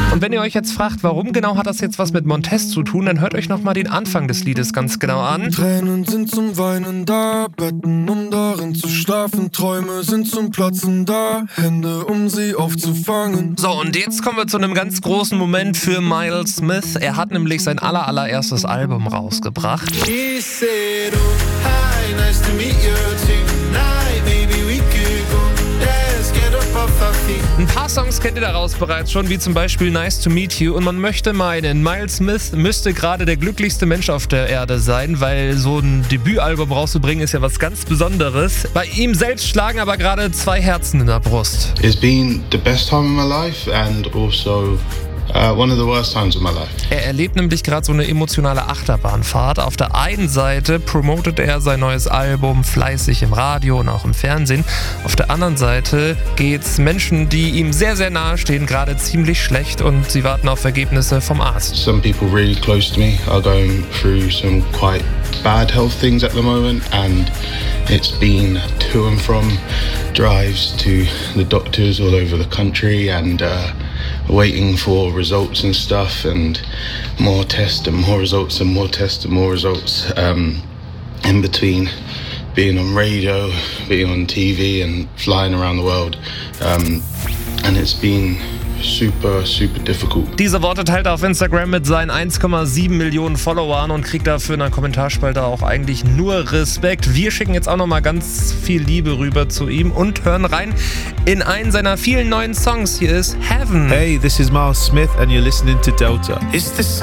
Und wenn ihr euch jetzt fragt, warum genau hat das jetzt was mit Montez zu tun, dann hört euch nochmal den Anfang des Liedes ganz genau an. Tränen sind zum Weinen da, Betten, um darin zu schlafen. Träume sind zum Platzen da, Hände, um sie aufzufangen. So, und jetzt kommen wir zu einem ganz großen Moment für Miles Smith. Er hat nämlich sein allererstes Album rausgebracht. He said, oh, hi, nice to meet you tonight. Maybe we could go, let's get up off our feet. Ein paar Songs kennt ihr daraus bereits schon, wie zum Beispiel Nice to Meet You. Und man möchte meinen, Miles Smith müsste gerade der glücklichste Mensch auf der Erde sein, weil so ein Debütalbum rauszubringen ist ja was ganz Besonderes. Bei ihm selbst schlagen aber gerade 2 Herzen in der Brust. It's been the best time in my life and also one of the worst times of my life. Er erlebt nämlich gerade so eine emotionale Achterbahnfahrt. Auf der einen Seite promotet er sein neues Album fleißig im Radio und auch im Fernsehen. Auf der anderen Seite geht's Menschen, die ihm sehr, sehr nahe stehen, gerade ziemlich schlecht und sie warten auf Ergebnisse vom Arzt. Some people really close to me are going through some quite bad health things at the moment, and it's been to and from drives to the doctors all over the country and waiting for results and stuff, and more tests and more results and more tests and more results, in between being on radio, being on TV and flying around the world, and it's been super difficult. Diese Worte teilt er auf Instagram mit seinen 1,7 Millionen Followern und kriegt dafür in der Kommentarspalte auch eigentlich nur Respekt. Wir schicken jetzt auch nochmal ganz viel Liebe rüber zu ihm und hören rein in einen seiner vielen neuen Songs. Hier ist Heaven. Hey, this is Miles Smith and you're listening to Delta. It's the